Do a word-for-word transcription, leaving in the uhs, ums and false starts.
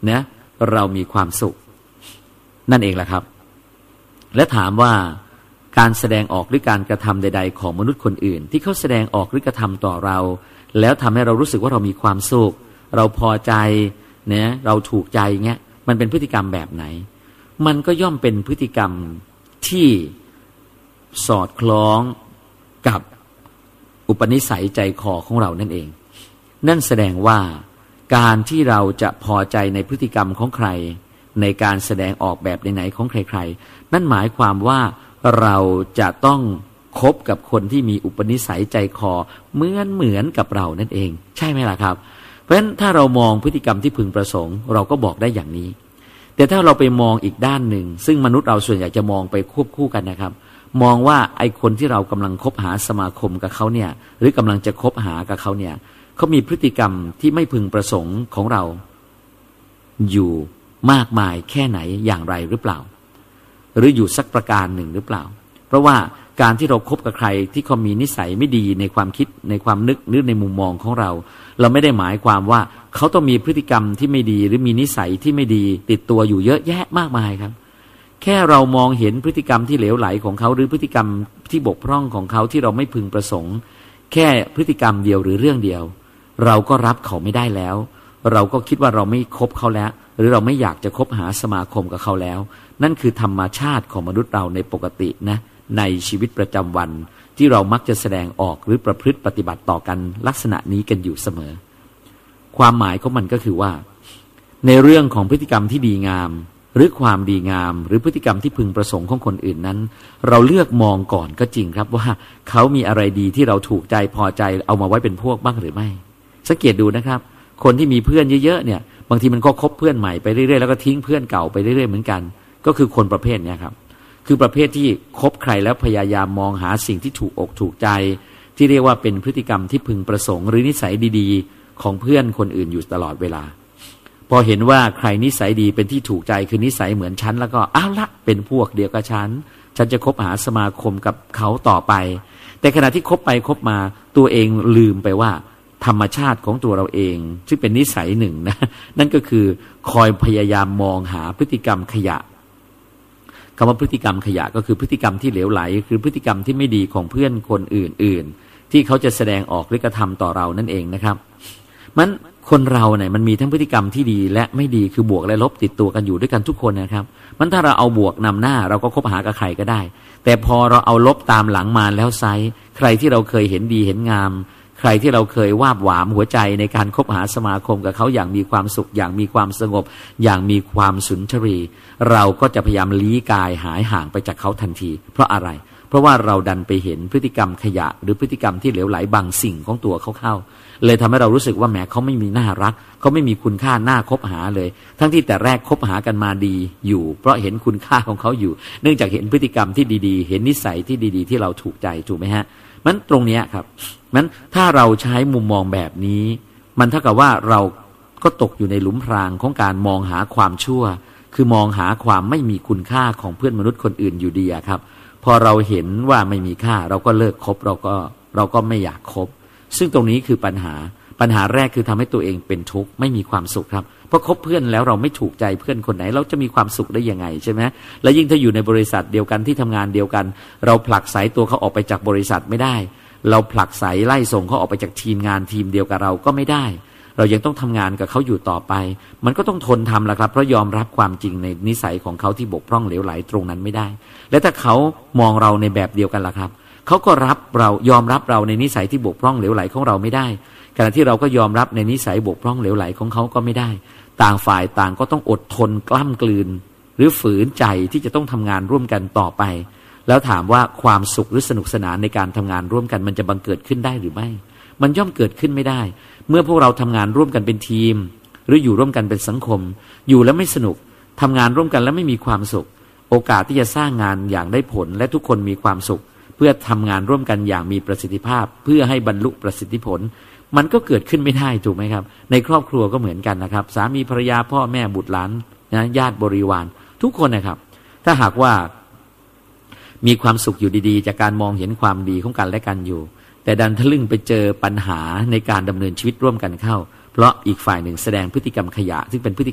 นะเรามีความสุขนั่นเองแหละครับและถามว่าการแสดงออกหรือการกระทำใดๆของมนุษย์คนอื่นที่เขาแสดงออกหรือกระทำต่อเราแล้วทำให้เรารู้สึกว่าเรามีความสุขเราพอใจเนี่ยเราถูกใจเงี้ยมันเป็นพฤติกรรมแบบไหนมันก็ย่อมเป็นพฤติกรรมที่สอดคล้องกับอุปนิสัยใจคอของเรานั่นเองนั่นแสดงว่าการที่เราจะพอใจในพฤติกรรมของใครในการแสดงออกแบบไหนๆของใครๆนั่นหมายความว่าเราจะต้องคบกับคนที่มีอุปนิสัยใจคอเหมือนเหมือนกับเรานั่นเองใช่ไหมล่ะครับเพราะฉะนั้นถ้าเรามองพฤติกรรมที่พึงประสงค์เราก็บอกได้อย่างนี้แต่ถ้าเราไปมองอีกด้านหนึ่งซึ่งมนุษย์เราส่วนใหญ่จะมองไปควบคู่กันนะครับมองว่าไอ้คนที่เรากำลังคบหาสมาคมกับเขาเนี่ยหรือกำลังจะคบหากับเขาเนี่ยเขามีพฤติกรรมที่ไม่พึงประสงค์ของเราอยู่มากมายแค่ไหนอย่างไรหรือเปล่าหรืออยู่สักประการหนึ่งหรือเปล่าเพราะว่าการที่เราคบกับใครที่เขามีนิสัยไม่ดีในความคิดในความนึกหรือในมุมมองของเราเราไม่ได้หมายความว่าเขาต้องมีพฤติกรรมที่ไม่ดีหรือมีนิสัยที่ไม่ดีติดตัวอยู่เยอะแยะมากมายครับแค่เรามองเห็นพฤติกรรมที่เหลวไหลของเขาหรือพฤติกรรมที่บกพร่องของเขาที่เราไม่พึงประสงค์แค่พฤติกรรมเดียวหรือเรื่องเดียวเราก็รับเขาไม่ได้แล้วเราก็คิดว่าเราไม่คบเขาแล้วหรือเราไม่อยากจะคบหาสมาคมกับเขาแล้วนั่นคือธรรมชาติของมนุษย์เราในปกตินะในชีวิตประจำวันที่เรามักจะแสดงออกหรือประพฤติปฏิบัติต่อกันลักษณะนี้กันอยู่เสมอความหมายของมันก็คือว่าในเรื่องของพฤติกรรมที่ดีงามหรือความดีงามหรือพฤติกรรมที่พึงประสงค์ของคนอื่นนั้นเราเลือกมองก่อนก็จริงครับว่าเขามีอะไรดีที่เราถูกใจพอใจเอามาไว้เป็นพวกบ้างหรือไม่สังเกตดูนะครับคนที่มีเพื่อนเยอะๆเนี่ยบางทีมันก็คบเพื่อนใหม่ไปเรื่อยๆแล้วก็ทิ้งเพื่อนเก่าไปเรื่อยๆเหมือนกันก็คือคนประเภทนี้ครับคือประเภทที่คบใครแล้วพยายามมองหาสิ่งที่ถูกอกถูกใจที่เรียกว่าเป็นพฤติกรรมที่พึงประสงค์หรือนิสัยดีๆของเพื่อนคนอื่นอยู่ตลอดเวลาพอเห็นว่าใครนิสัยดีเป็นที่ถูกใจคือนิสัยเหมือนฉันแล้วก็อ้าวละเป็นพวกเดียวกับฉันฉันจะคบหาสมาคมกับเขาต่อไปแต่ขณะที่คบไปคบมาตัวเองลืมไปว่าธรรมชาติของตัวเราเองซึ่งเป็นนิสัยหนึ่งนะนั่นก็คือคอยพยายามมองหาพฤติกรรมขยะคำว่าพฤติกรรมขยะก็คือพฤติกรรมที่เหลวไหลคือพฤติกรรมที่ไม่ดีของเพื่อนคนอื่นๆที่เขาจะแสดงออกหรือกระทำต่อเรานั่นเองนะครับมันคนเราเนี่ยมันมีทั้งพฤติกรรมที่ดีและไม่ดีคือบวกและลบติดตัวกันอยู่ด้วยกันทุกคนนะครับมันถ้าเราเอาบวกนำหน้าเราก็คบหากับใครก็ได้แต่พอเราเอาลบตามหลังมาแล้วไซส์ใครที่เราเคยเห็นดีเห็นงามใครที่เราเคยวาบหวามหัวใจในการคบหาสมาคมกับเขาอย่างมีความสุขอย่างมีความสงบอย่างมีความสุนทรีเราก็จะพยายามลี้กายหายห่างไปจากเขาทันทีเพราะอะไรเพราะว่าเราดันไปเห็นพฤติกรรมขยะหรือพฤติกรรมที่เหลวไหลบางสิ่งของตัวเขาเข้าเลยทำให้เรารู้สึกว่าแหมเขาไม่มีน่ารักเขาไม่มีคุณค่าน่าคบหาเลยทั้งที่แต่แรกคบหากันมาดีอยู่เพราะเห็นคุณค่าของเขาอยู่เนื่องจากเห็นพฤติกรรมที่ดีๆเห็นนิสัยที่ดีๆที่เราถูกใจถูกไหมฮะมันตรงนี้ครับมันถ้าเราใช้มุมมองแบบนี้มันเท่ากับว่าเราก็ตกอยู่ในหลุมพรางของการมองหาความชั่วคือมองหาความไม่มีคุณค่าของเพื่อนมนุษย์คนอื่นอยู่ดีครับพอเราเห็นว่าไม่มีค่าเราก็เลิกคบเราก็เราก็ไม่อยากคบซึ่งตรงนี้คือปัญหาปัญหาแรกคือทำให้ตัวเองเป็นทุกข์ไม่มีความสุขครับเพราะคบเพื่อนแล้วเราไม่ถูกใจเพื่อนคนไหนเราจะมีความสุขได้ยังไงใช่ไหมและยิ่งถ้าอยู่ในบริษัทเดียวกันที่ทำงานเดียวกันเราผลักไสตัวเขาออกไปจากบริษัทไม่ได้เราผลักไสไล่ส่งเขาออกไปจากทีมงานทีมเดียวกับเราก็ไม่ได้เรายังต้องทำงานกับเขาอยู่ต่อไปมันก็ต้องทนทำละครับเพราะยอมรับความจริงในนิสัยของเขาที่บกพร่องเหลวไหลตรงนั้นไม่ได้และถ้าเขามองเราในแบบเดียวกันล่ะครับเขาก็รับเรายอมรับเราในนิสัยที่บกพร่องเหลวไหลของเราไม่ได้ขณะที่เราก็ยอมรับในนิสัยบกพร่องเหลวไหลของเขาก็ไม่ได้ต่างฝ่ายต่างก็ต้องอดทนกล้ำกลืนหรือฝืนใจที่จะต้องทำงานร่วมกันต่อไปแล้วถามว่าความสุขหรือสนุกสนานในการทำงานร่วมกันมันจะบังเกิดขึ้นได้หรือไม่มันย่อมเกิดขึ้นไม่ได้เมื่อพวกเราทำงานร่วมกันเป็นทีมหรืออยู่ร่วมกันเป็นสังคมอยู่แล้วไม่สนุกทำงานร่วมกันแล้วไม่มีความสุขโอกาสที่จะสร้างงานอย่างได้ผลและทุกคนมีความสุขเพื่อทำงานร่วมกันอย่างมีประสิทธิภาพเพื่อให้บรรลุประสิทธิผลมันก็เกิดขึ้นไม่ได้ถูกไหมครับในครอบครัวก็เหมือนกันนะครับสามีภรรยาพ่อแม่บุตรหลานนะญาติบริวารทุกคนนะครับถ้าหากว่ามีความสุขอยู่ดีๆจากการมองเห็นความดีของกันและกันอยู่แต่ดันทะลึ่งไปเจอปัญหาในการดำเนินชีวิตร่วมกันเข้าเพราะอีกฝ่ายหนึ่งแสดงพฤติกรรมขยะซึ่งเป็นพฤติ